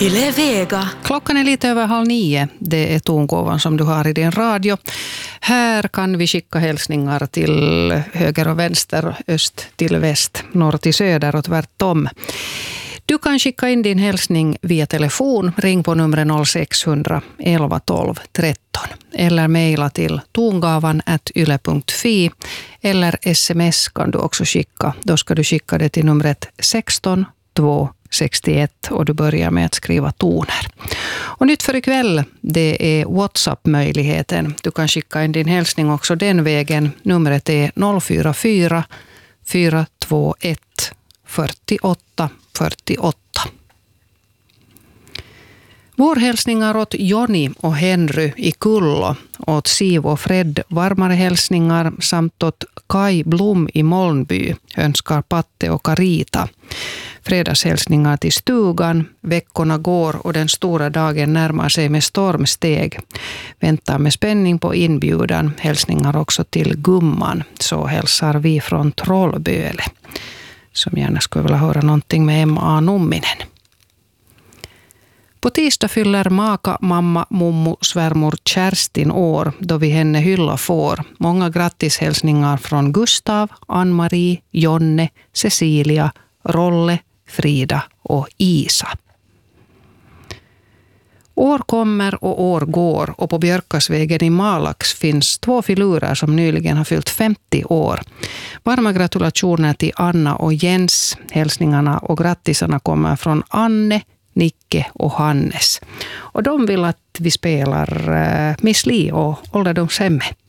Yle Vega. Klockan är lite över 8:30. Det är tongåvan som du har i din radio. Här kan vi skicka hälsningar till höger och vänster, öst till väst, norr till söder och tvärtom. Du kan skicka in din hälsning via telefon. Ring på numret 0600 11 12 13. Eller mejla till tongavan@yle.fi. Eller sms kan du också skicka. Då ska du skicka det till numret 16 261 och du börjar med att skriva toner. Och nytt för ikväll, det är WhatsApp-möjligheten. Du kan skicka in din hälsning också den vägen. Numret är 044 421 48 48. Vår hälsningar åt Jonny och Henry i Kullo, åt Siv och Fred varmare hälsningar samt åt Kai Blom i Molnby önskar Patte och Karita. Fredagshälsningar till stugan, veckorna går och den stora dagen närmar sig med stormsteg. Väntar med spänning på inbjudan, hälsningar också till Gumman, så hälsar vi från Trollböle. Som gärna skulle vilja höra någonting med M.A. Numminen. På tisdag fyller maka, mamma, mummo, svärmor Kerstin år då vi henne hylla får. Många grattishälsningar från Gustav, Ann-Marie, Jonne, Cecilia, Rolle, Frida och Isa. År kommer och år går och på Björkasvägen i Malax finns 2 filurer som nyligen har fyllt 50 år. Varma gratulationer till Anna och Jens. Hälsningarna och grattisarna kommer från Anne, Nicke och Hannes. Och de vill att vi spelar Miss Li och ålderdomshemmet.